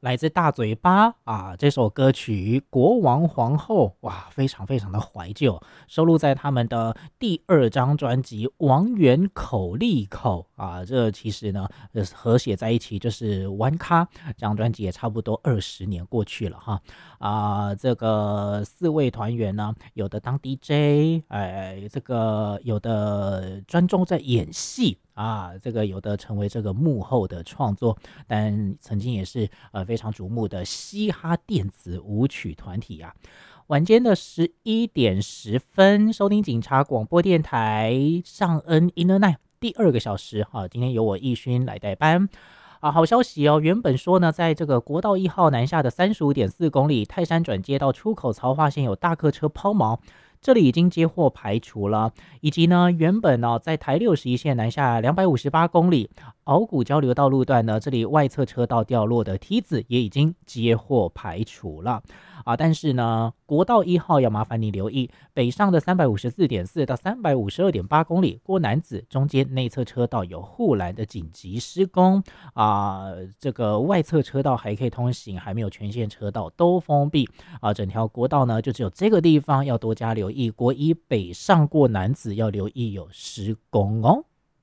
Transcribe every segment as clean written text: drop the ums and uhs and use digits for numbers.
来自大嘴巴这首歌曲《国王皇后》哇，非常非常的怀旧，收录在他们的第2张专辑《王源口利口》这其实呢合写在一起就是玩咖，这张专辑也差不多20年过去了哈这个4位团员呢，有的当 DJ，这个有的专注在演戏。这个有的成为这个幕后的创作，但曾经也是非常瞩目的嘻哈电子舞曲团体晚间的11点10分，收听警察广播电台上恩 Inner Night 第2个小时今天由我奕勋来代班。好消息哦！原本说呢，在这个国道1号南下的35.4公里泰山转接到出口曹化线有大客车抛锚，这里已经接获排除了，以及呢，原本在台61线南下258公里鳌谷交流道路段呢，这里外侧车道掉落的梯子也已经接获排除了但是呢，国道1号要麻烦你留意，北上的354.4到352.8公里过楠梓中间内侧车道有护栏的紧急施工这个外侧车道还可以通行，还没有全线车道都封闭整条国道呢就只有这个地方要多加留意，国一北上过楠梓要留意有施工哦。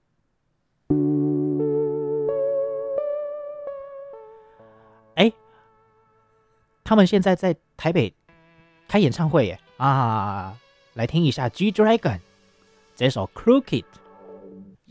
他们现在在台北开演唱会耶来听一下 G Dragon 这首 Crooked。